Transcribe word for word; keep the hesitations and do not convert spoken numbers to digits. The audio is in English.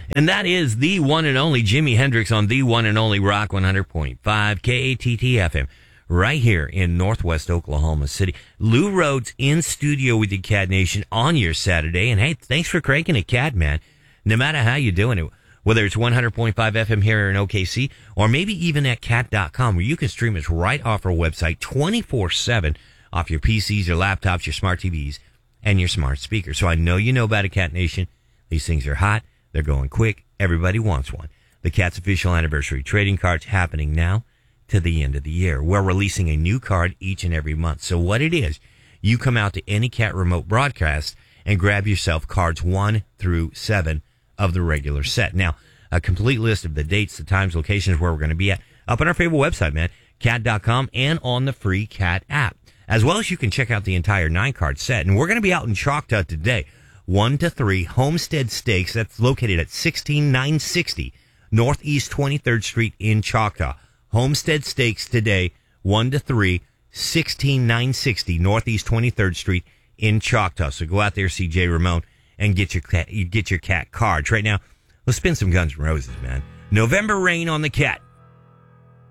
And that is the one and only Jimi Hendrix on the one and only Rock one hundred point five K A T T F M. Right here in Northwest Oklahoma City. Lou Rhodes in studio with you, Cat Nation, on your Saturday. And hey, thanks for cranking it, Cat, man. No matter how you're doing it, whether it's one hundred point five F M here in O K C, or maybe even at cat dot com, where you can stream us right off our website twenty-four seven off your P Cs, your laptops, your smart T Vs, and your smart speakers. So I know you know about it, Cat Nation. These things are hot. They're going quick. Everybody wants one. The Cat's official anniversary trading card's happening now to the end of the year. We're releasing a new card each and every month. So what it is, you come out to any Cat remote broadcast and grab yourself cards one through seven of the regular set. Now, a complete list of the dates, the times, locations where we're going to be at up on our favorite website, man, cat dot com, and on the free Cat app. As well as you can check out the entire nine card set. And we're going to be out in Choctaw today. One to three Homestead Steaks. That's located at sixteen nine sixty Northeast twenty-third Street in Choctaw. Homestead Steaks today, one to three, sixteen nine sixty Northeast twenty-third Street in Choctaw. So go out there, see Jay Ramone, and get your cat, you get your Cat cards. Right now, let's spin some Guns N' Roses, man. November Rain on the Cat.